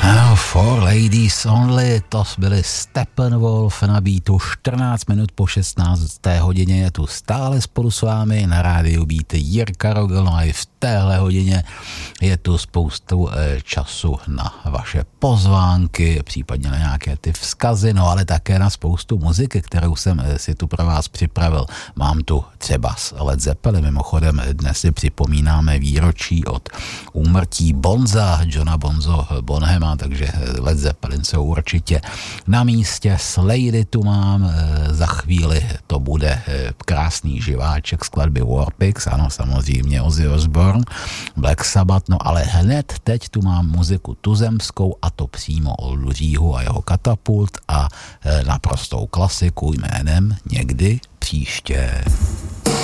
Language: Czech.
Ano, Four Ladies Only, to byli Steppenwolf na beatu. 14 minut po 16. hodině je tu stále spolu s vámi na rádiu Beat Jirka Rogl, no a i v téhle hodině je tu spoustu času na vaše pozvánky, případně na nějaké ty vzkazy, no ale také na spoustu muziky, kterou jsem si tu pro vás připravil. Mám tu třeba z Led Zeppelin, mimochodem dnes si připomínáme výročí od úmrtí Bonza, Johna Bonzo Bonhama, takže Led Zeppelin jsou určitě na místě. Slady tu mám, za chvíli to bude krásný živáček skladby Warpix, ano, samozřejmě Ozzy Osbourne, Black Sabbath, no ale hned teď tu mám muziku tuzemskou, a to přímo od Luřího a jeho Katapult a naprostou klasiku jménem Někdy příště.